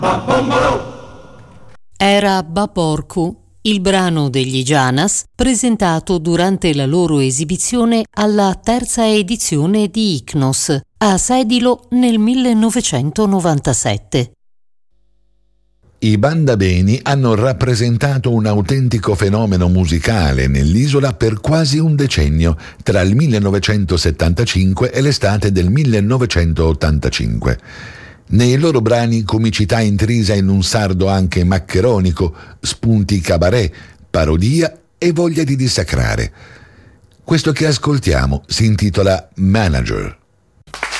Era Baporcu, il brano degli Janas, presentato durante la loro esibizione alla terza edizione di Iknos, a Sedilo nel 1997. I Bandabeni hanno rappresentato un autentico fenomeno musicale nell'isola per quasi un decennio, tra il 1975 e l'estate del 1985. Nei loro brani comicità intrisa in un sardo anche maccheronico, spunti cabaret, parodia e voglia di dissacrare. Questo che ascoltiamo si intitola Manager.